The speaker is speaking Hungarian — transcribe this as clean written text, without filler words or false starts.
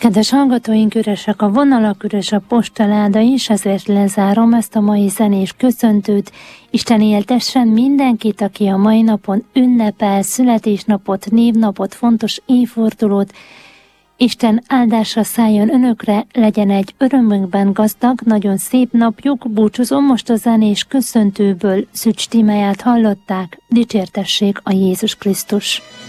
Kedves hallgatóink, üresek a vonalak, üres a postaláda is, ezért lezárom ezt a mai zenés köszöntőt. Isten éltessen mindenkit, aki a mai napon ünnepel születésnapot, névnapot, fontos évfordulót. Isten áldása szálljon önökre, legyen egy örömünkben gazdag, nagyon szép napjuk. Búcsúzom most a zenés köszöntőből, Szücs Tímáját hallották, dicsértessék a Jézus Krisztus.